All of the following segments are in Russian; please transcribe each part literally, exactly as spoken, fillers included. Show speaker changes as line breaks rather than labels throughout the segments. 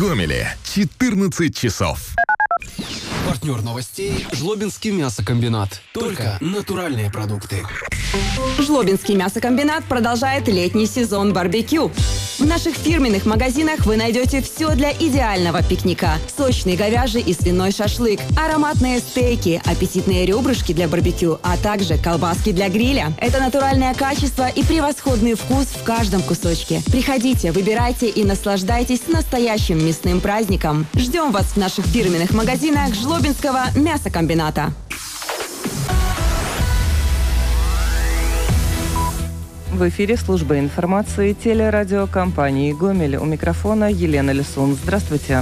Гомеле четырнадцать часов.
Партнер новостей – Жлобинский мясокомбинат. Только натуральные продукты.
Жлобинский мясокомбинат продолжает летний сезон барбекю. В наших фирменных магазинах вы найдете все для идеального пикника. Сочный говяжий и свиной шашлык, ароматные стейки, аппетитные ребрышки для барбекю, а также колбаски для гриля. Это натуральное качество и превосходный вкус в каждом кусочке. Приходите, выбирайте и наслаждайтесь настоящим мясным праздником. Ждем вас в наших фирменных магазинах Жлобинского мясокомбината.
В эфире служба информации телерадиокомпании «Гомель». У микрофона Елена Лисун. Здравствуйте.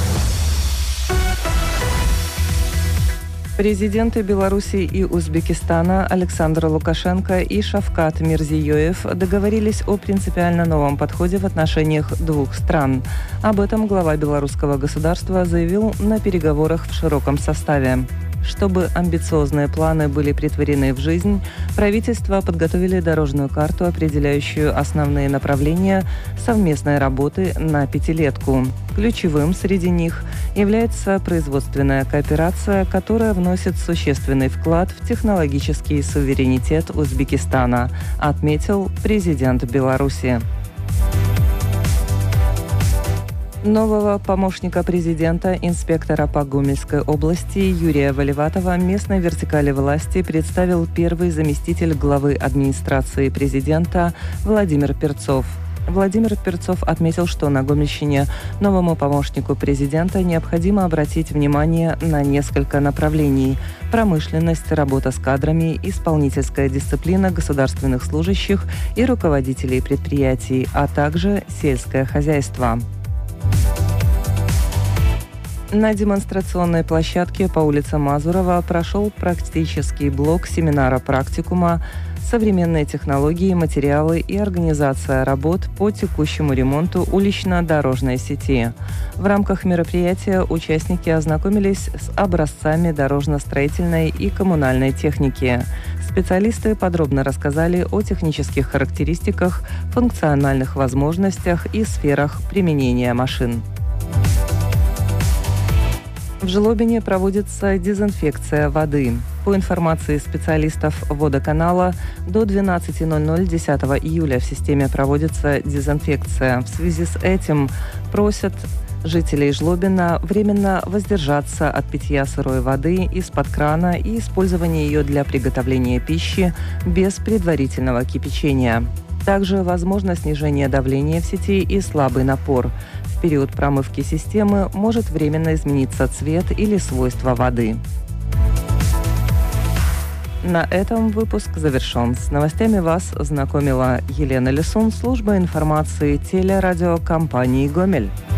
Президенты Беларуси и Узбекистана Александр Лукашенко и Шавкат Мирзиёев договорились о принципиально новом подходе в отношениях двух стран. Об этом глава белорусского государства заявил на переговорах в широком составе. Чтобы амбициозные планы были претворены в жизнь, правительства подготовили дорожную карту, определяющую основные направления совместной работы на пятилетку. Ключевым среди них является производственная кооперация, которая вносит существенный вклад в технологический суверенитет Узбекистана, отметил президент Беларуси. Нового помощника президента, инспектора по Гомельской области Юрия Валиватова местной вертикали власти представил первый заместитель главы администрации президента Владимир Перцов. Владимир Перцов отметил, что на Гомельщине новому помощнику президента необходимо обратить внимание на несколько направлений: промышленность, работа с кадрами, исполнительская дисциплина государственных служащих и руководителей предприятий, а также сельское хозяйство. На демонстрационной площадке по улице Мазурова прошел практический блок семинара практикума «Современные технологии, материалы и организация работ по текущему ремонту улично-дорожной сети». В рамках мероприятия участники ознакомились с образцами дорожно-строительной и коммунальной техники. Специалисты подробно рассказали о технических характеристиках, функциональных возможностях и сферах применения машин. В Жлобине проводится дезинфекция воды. По информации специалистов водоканала, до двенадцати ноль-ноль десятого июля в системе проводится дезинфекция. В связи с этим просят жителей Жлобина временно воздержаться от питья сырой воды из-под крана и использования ее для приготовления пищи без предварительного кипячения. Также возможно снижение давления в сети и слабый напор. В период промывки системы может временно измениться цвет или свойства воды. На этом выпуск завершен. С новостями вас знакомила Елена Лисун, служба информации телерадиокомпании «Гомель».